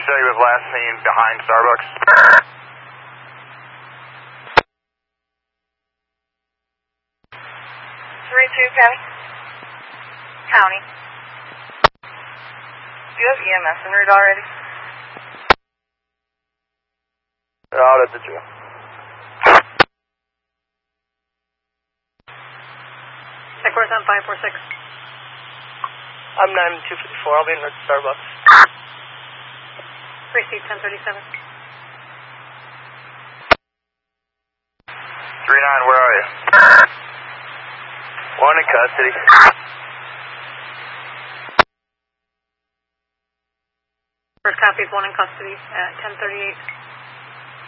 say he was last seen behind Starbucks? 3-2, County. County. Do you have EMS en route already? They're out at the jail. Check course on 546. I'm 9254. I'll be in the Starbucks. Receive 1037. 3-9, where are you? One in custody. First copy is one in custody at 1038.